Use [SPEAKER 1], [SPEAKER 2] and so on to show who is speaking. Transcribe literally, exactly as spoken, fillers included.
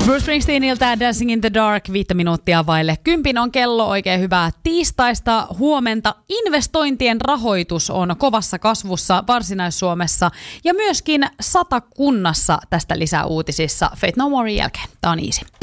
[SPEAKER 1] Bruce Springsteeniltä Dancing in the Dark, viittä minuuttia vaille kympin on kello. Oikein hyvää tiistaista huomenta. Investointien rahoitus on kovassa kasvussa Varsinais-Suomessa ja myöskin Satakunnassa. Tästä lisää uutisissa Faith No Moren jälkeen. Tämä on Easy.